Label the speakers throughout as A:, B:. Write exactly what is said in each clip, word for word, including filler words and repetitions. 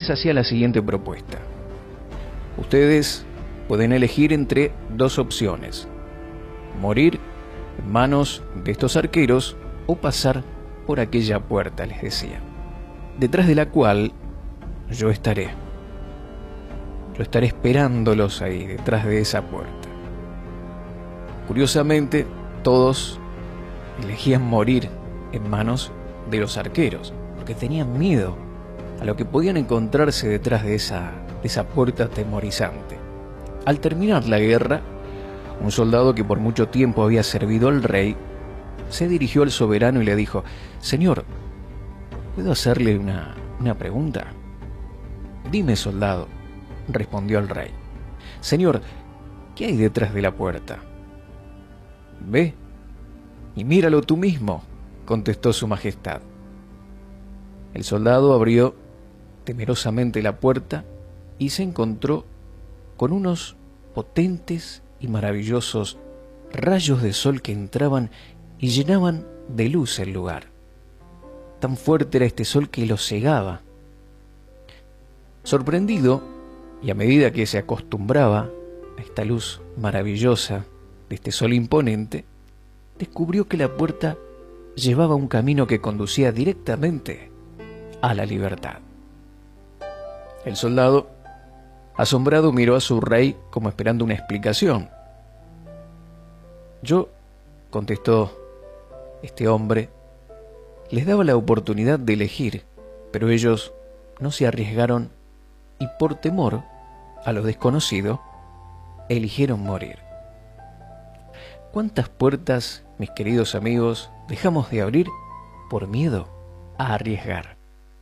A: les hacía la siguiente propuesta. Ustedes pueden elegir entre dos opciones: morir en manos de estos arqueros o pasar por aquella puerta, les decía, detrás de la cual yo estaré. Yo estaré esperándolos ahí, detrás de esa puerta. Curiosamente, todos elegían morir en manos de los arqueros, porque tenían miedo a lo que podían encontrarse detrás de esa, de esa puerta atemorizante. Al terminar la guerra, un soldado que por mucho tiempo había servido al rey, se dirigió al soberano y le dijo: «Señor, ¿puedo hacerle una, una pregunta?» «Dime, soldado», respondió el rey. «Señor, ¿qué hay detrás de la puerta?» «Ve y míralo tú mismo», contestó su majestad. El soldado abrió temerosamente la puerta y se encontró con unos potentes y maravillosos rayos de sol que entraban y llenaban de luz el lugar. Tan fuerte era este sol que lo cegaba. Sorprendido, y a medida que se acostumbraba a esta luz maravillosa de este sol imponente, descubrió que la puerta llevaba un camino que conducía directamente a la libertad. El soldado, asombrado, miró a su rey como esperando una explicación. «Yo», contestó este hombre, «les daba la oportunidad de elegir, pero ellos no se arriesgaron y por temor a lo desconocido, eligieron morir». ¿Cuántas puertas, mis queridos amigos, dejamos de abrir por miedo a arriesgar?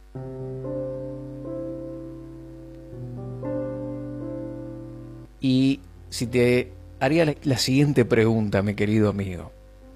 A: Y si te haría la, la siguiente pregunta, mi querido amigo: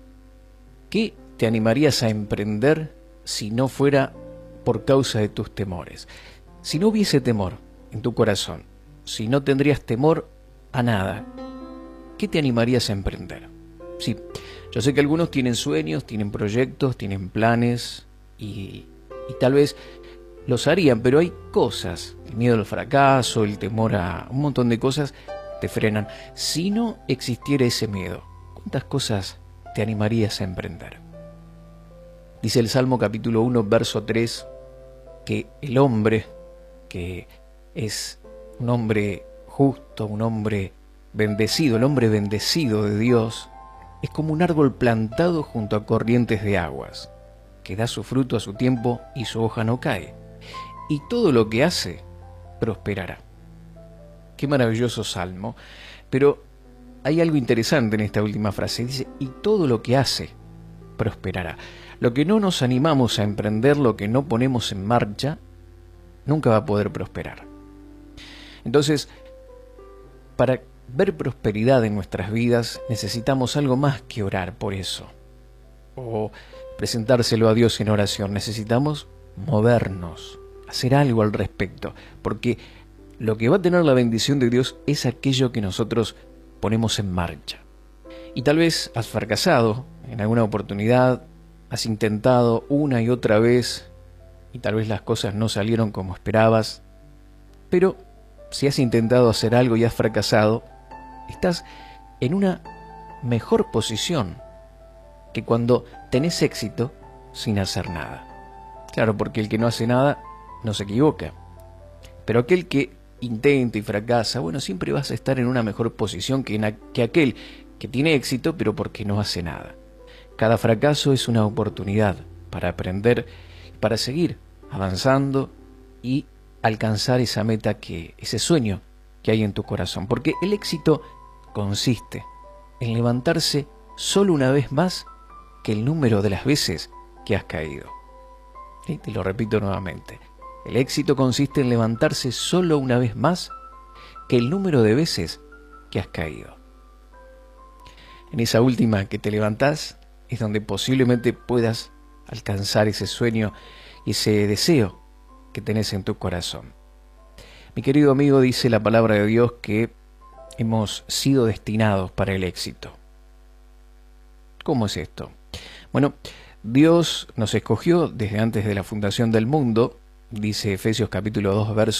A: ¿qué te animarías a emprender si no fuera por causa de tus temores? Si no hubiese temor en tu corazón, si no tendrías temor a nada, ¿qué te animarías a emprender? Sí, yo sé que algunos tienen sueños, tienen proyectos, tienen planes y, y tal vez los harían, pero hay cosas, el miedo al fracaso, el temor a un montón de cosas, te frenan. Si no existiera ese miedo, ¿cuántas cosas te animarías a emprender? Dice el Salmo capítulo uno, verso tres, que el hombre, que es un hombre justo, un hombre bendecido, el hombre bendecido de Dios, es como un árbol plantado junto a corrientes de aguas, que da su fruto a su tiempo y su hoja no cae, y todo lo que hace prosperará. Qué maravilloso salmo, pero hay algo interesante en esta última frase. Dice, y todo lo que hace prosperará. Lo que no nos animamos a emprender, lo que no ponemos en marcha, nunca va a poder prosperar. Entonces, para ver prosperidad en nuestras vidas, necesitamos algo más que orar por eso, o presentárselo a Dios en oración. Necesitamos movernos, hacer algo al respecto, porque lo que va a tener la bendición de Dios es aquello que nosotros ponemos en marcha. Y tal vez has fracasado en alguna oportunidad, has intentado una y otra vez, y tal vez las cosas no salieron como esperabas, pero si has intentado hacer algo y has fracasado, estás en una mejor posición que cuando tenés éxito sin hacer nada. Claro, porque el que no hace nada no se equivoca, pero aquel que intenta y fracasa, bueno, siempre vas a estar en una mejor posición que, en, que aquel que tiene éxito pero porque no hace nada. Cada fracaso es una oportunidad para aprender, para seguir avanzando y alcanzar esa meta, que ese sueño que hay en tu corazón, porque el éxito consiste en levantarse solo una vez más que el número de las veces que has caído. ¿Sí? Te lo repito nuevamente. El éxito consiste en levantarse solo una vez más que el número de veces que has caído. En esa última que te levantás es donde posiblemente puedas alcanzar ese sueño y ese deseo que tenés en tu corazón. Mi querido amigo, dice la palabra de Dios que hemos sido destinados para el éxito. ¿Cómo es esto? Bueno, Dios nos escogió desde antes de la fundación del mundo, dice Efesios capítulo dos, verso